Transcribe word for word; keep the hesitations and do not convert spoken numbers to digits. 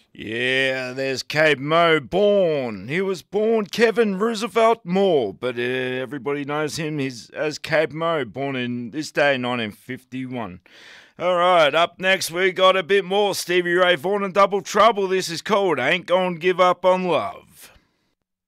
Yeah, there's Cape Mo born. He was born Kevin Roosevelt Moore, but uh, everybody knows him he's, as Cape Mo, born in this day, nineteen fifty-one. All right, up next we got a bit more Stevie Ray Vaughan and Double Trouble. This is called Ain't Gonna Give Up on Love.